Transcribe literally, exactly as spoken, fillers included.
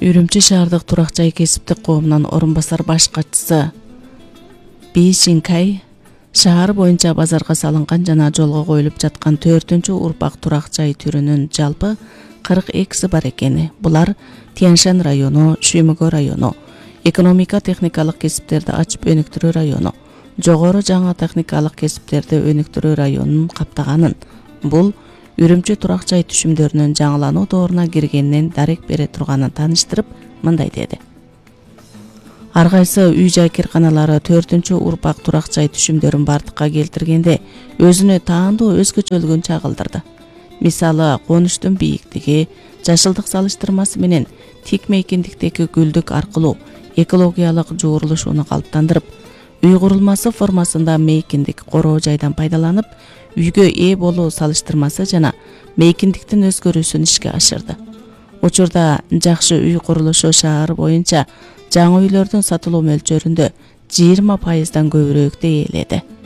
Үрүмчү шаардык турак жай кесиптик коомунун орун басар баш катчысы Би Шинкай шаар боюнча базарга салынган жана жолго коюлуп жаткан төртүнчү урпак турак жай түрүнүн жалпы кырк экиси бар экени. Булар Тяньшань району, Шүмөгө району, экономика техникалык кесиптерди ачып өнүктүрүү району, жогору жаңы техникалык кесиптерди өнүктүрүү районун каптаганын. Бул Үрүмчү турак жай түшүмдөрүнүн жаңылануу дооруна киргенинен дарек бере турганын тааныштырып, мындай деди. Ар кайсы үй-жай кирканалары төртүнчү урпак турак жай түшүмдөрүн бардыкка келтиргенде өзүнө таандуу өзгөчөлүгүн чагылдырды. Мисалы, конуштун бийиктиги, жашылдык салыштырмасы менен тик мейкиндиктеги гүлдүк аркылуу экологиялык жуурулушууну калыптандырып, үй курулмасы формасында мейкиндик короо жайдан пайдаланып, үйгө ээ болуу салыштырмасы жана мейкиндиктин өзгөрүүсүн ишке ашырды. Учурда жакшы үй курулушу шаар боюнча жаңы үйлөрдүн сатылуу мөлчөрүндө жыйырма пайыздан көбүрөөктү ээледи.